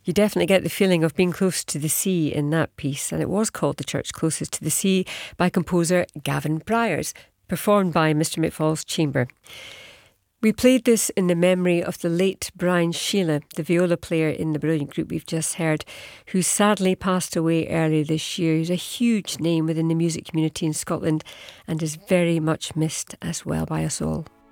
You definitely get the feeling of being close to the sea in that piece, and it was called The Church Closest to the Sea by composer Gavin Bryars, performed by Mr McFall's Chamber. We played this in the memory of the late Brian Sheila, the viola player in the brilliant group we've just heard, who sadly passed away earlier this year. He's a huge name within the music community in Scotland and is very much missed as well by us all.